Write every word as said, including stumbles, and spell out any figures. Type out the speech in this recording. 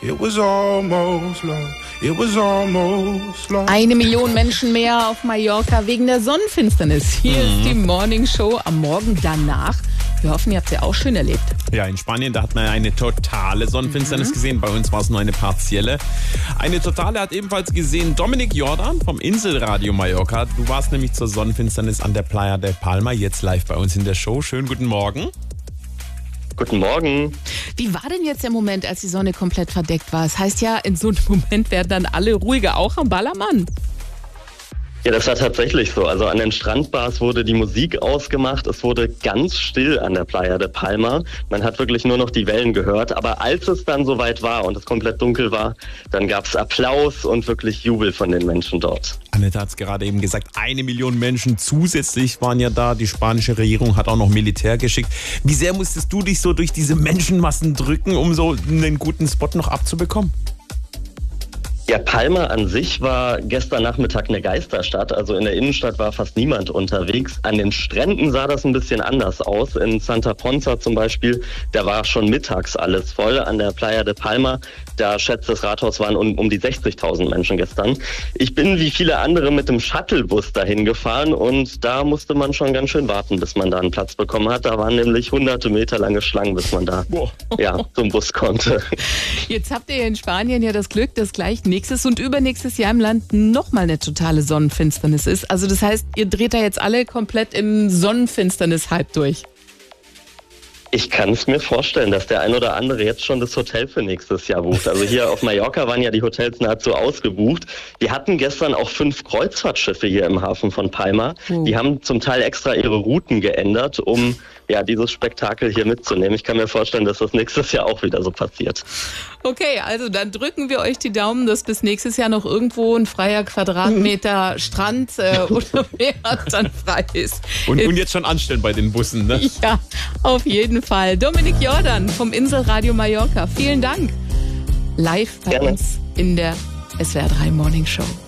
It was almost love. It was almost love. Eine Million Menschen mehr auf Mallorca wegen der Sonnenfinsternis. Hier mhm. ist die Morning Show am Morgen danach. Wir hoffen, ihr habt sie auch schön erlebt. Ja, in Spanien, da hat man eine totale Sonnenfinsternis mhm. gesehen. Bei uns war es nur eine partielle. Eine totale hat ebenfalls gesehen Dominik Jordan vom Inselradio Mallorca. Du warst nämlich zur Sonnenfinsternis an der Playa de Palma, jetzt live bei uns in der Show. Schönen guten Morgen. Guten Morgen. Wie war denn jetzt der Moment, als die Sonne komplett verdeckt war? Es heißt ja, in so einem Moment werden dann alle ruhiger, auch am Ballermann. Ja, das war tatsächlich so. Also an den Strandbars wurde die Musik ausgemacht. Es wurde ganz still an der Playa de Palma. Man hat wirklich nur noch die Wellen gehört. Aber als es dann soweit war und es komplett dunkel war, dann gab es Applaus und wirklich Jubel von den Menschen dort. Annette hat es gerade eben gesagt, eine Million Menschen zusätzlich waren ja da. Die spanische Regierung hat auch noch Militär geschickt. Wie sehr musstest du dich so durch diese Menschenmassen drücken, um so einen guten Spot noch abzubekommen? Ja, Palma an sich war gestern Nachmittag eine Geisterstadt. Also in der Innenstadt war fast niemand unterwegs. An den Stränden sah das ein bisschen anders aus. In Santa Ponsa zum Beispiel, da war schon mittags alles voll. An der Playa de Palma, da schätzt das Rathaus, waren um, um die sechzigtausend Menschen gestern. Ich bin wie viele andere mit dem Shuttlebus dahin gefahren und da musste man schon ganz schön warten, bis man da einen Platz bekommen hat. Da waren nämlich hunderte Meter lange Schlangen, bis man da ja, zum Bus konnte. Jetzt habt ihr in Spanien ja das Glück, dass gleich nächstes und übernächstes Jahr im Land nochmal eine totale Sonnenfinsternis ist. Also das heißt, ihr dreht da jetzt alle komplett im Sonnenfinsternis-Hype durch. Ich kann es mir vorstellen, dass der ein oder andere jetzt schon das Hotel für nächstes Jahr bucht. Also hier auf Mallorca waren ja die Hotels nahezu ausgebucht. Wir hatten gestern auch fünf Kreuzfahrtschiffe hier im Hafen von Palma. Mhm. Die haben zum Teil extra ihre Routen geändert, um ja dieses Spektakel hier mitzunehmen. Ich kann mir vorstellen, dass das nächstes Jahr auch wieder so passiert. Okay, also dann drücken wir euch die Daumen, dass bis nächstes Jahr noch irgendwo ein freier Quadratmeter mhm. Strand äh, oder Meer dann frei ist. Und, und jetzt schon anstellen bei den Bussen, ne? Ja, auf jeden Fall. Dominik Jordan vom Inselradio Mallorca. Vielen Dank. Live bei Gerne. uns in der S W R drei Morning Show.